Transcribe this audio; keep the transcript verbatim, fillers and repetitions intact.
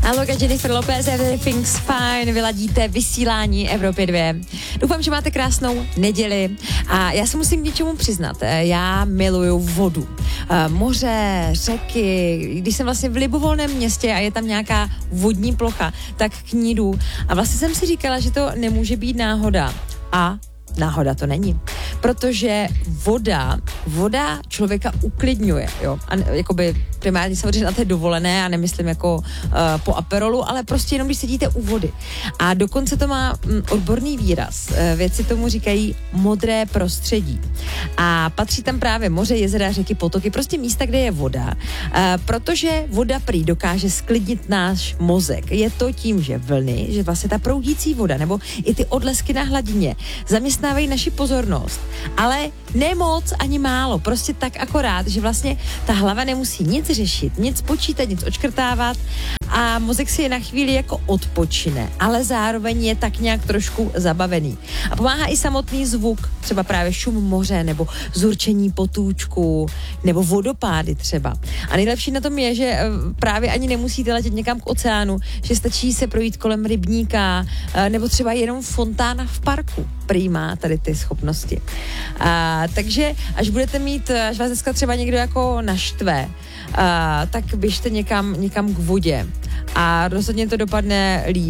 Alok a Jennifer Lopez, Everything's Fine, vyladíte vysílání Evropy dvě. Doufám, že máte krásnou neděli a já se musím k něčemu přiznat. Já miluju vodu. Moře, řeky, když jsem vlastně v libovolném městě a je tam nějaká vodní plocha, tak k ní jdu. A vlastně jsem si říkala, že to nemůže být náhoda. A náhoda to není. Protože voda, voda člověka uklidňuje, jo. A jakoby primárně samozřejmě na té dovolené a nemyslím jako uh, po aperolu, ale prostě jenom když sedíte u vody. A dokonce to má mm, odborný výraz. Uh, vědci tomu říkají modré prostředí. A patří tam právě moře, jezera, řeky, potoky, prostě místa, kde je voda. Uh, protože voda prý dokáže sklidnit náš mozek. Je to tím, že vlny, že vlastně ta proudící voda, nebo i ty odlesky na hladině zaměstnávají naši pozornost. Ale ne moc ani málo, prostě tak akorát, že vlastně ta hlava nemusí nic řešit, nic počítat, nic odškrtávat a mozek si je na chvíli jako odpočine, ale zároveň je tak nějak trošku zabavený. A pomáhá i samotný zvuk, třeba právě šum moře, nebo zurčení potůčku, nebo vodopády třeba. A nejlepší na tom je, že právě ani nemusíte letět někam k oceánu, že stačí se projít kolem rybníka, nebo třeba jenom fontána v parku. Prý má tady ty schopnosti. A, takže až budete mít, až vás dneska třeba někdo jako naštve, a, tak běžte někam, někam k vodě a rozhodně to dopadne líp.